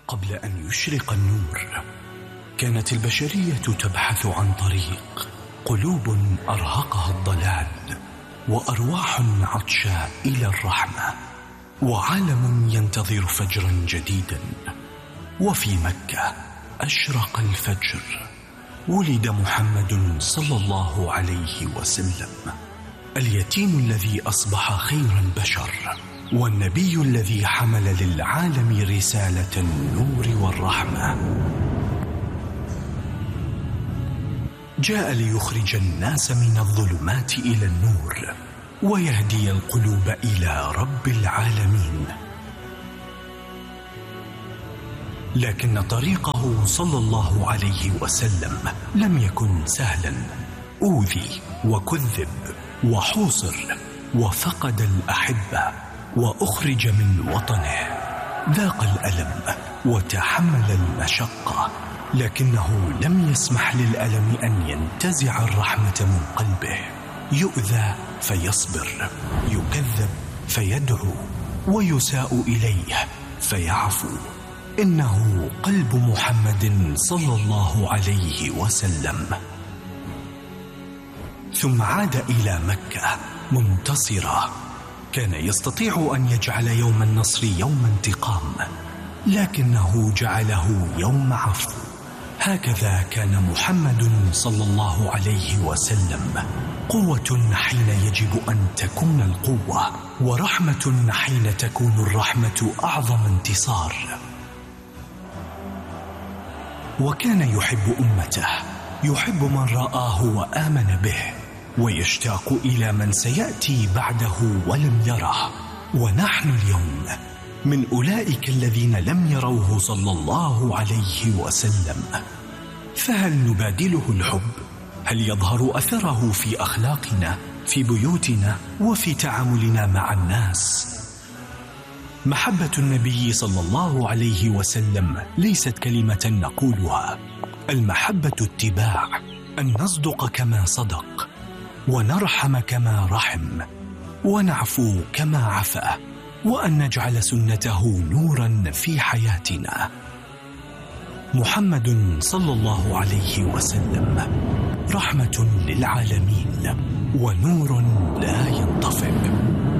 قبل أن يشرق النور كانت البشرية تبحث عن طريق، قلوب أرهقها الضلال وأرواح عطشاء إلى الرحمة وعالم ينتظر فجرا جديدا. وفي مكة أشرق الفجر، ولد محمد صلى الله عليه وسلم، اليتيم الذي أصبح خير البشر، والنبي الذي حمل للعالم رسالة النور والرحمة. جاء ليخرج الناس من الظلمات إلى النور ويهدي القلوب إلى رب العالمين. لكن طريقه صلى الله عليه وسلم لم يكن سهلا، أوذي وكذب وحوصر وفقد الأحبة وأخرج من وطنه، ذاق الألم وتحمل المشقة، لكنه لم يسمح للألم أن ينتزع الرحمة من قلبه. يؤذى فيصبر، يكذب فيدعو، ويساء إليه فيعفو. إنه قلب محمد صلى الله عليه وسلم. ثم عاد إلى مكة منتصرا. كان يستطيع أن يجعل يوم النصر يوم انتقام، لكنه جعله يوم عفو. هكذا كان محمد صلى الله عليه وسلم، قوة حين يجب أن تكون القوة، ورحمة حين تكون الرحمة أعظم انتصار. وكان يحب أمته، يحب من رآه وآمن به، ويشتاق إلى من سيأتي بعده ولم يره. ونحن اليوم من أولئك الذين لم يروه صلى الله عليه وسلم. فهل نبادله الحب؟ هل يظهر أثره في أخلاقنا، في بيوتنا، وفي تعاملنا مع الناس؟ محبة النبي صلى الله عليه وسلم ليست كلمة نقولها. المحبة اتباع، أن نصدق كما صدق، ونرحم كما رحم، ونعفو كما عفا، وأن نجعل سنته نورا في حياتنا. محمد صلى الله عليه وسلم رحمة للعالمين ونور لا ينطفئ.